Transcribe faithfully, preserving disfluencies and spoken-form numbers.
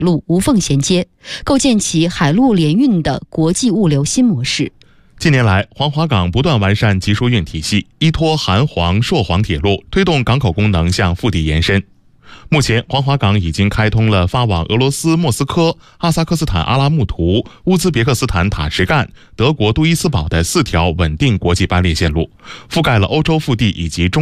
陆无缝衔接，构建起海陆联运的国际物流新模式。 近年来，黄骅港不断完善集疏运体系，依托韩黄、朔黄铁路，推动港口功能向腹地延伸。目前，黄骅港已经开通了发往俄罗斯莫斯科、哈萨克斯坦阿拉木图、乌兹别克斯坦塔什干、德国杜伊斯堡的四条稳定国际班列线路，覆盖了欧洲腹地以及中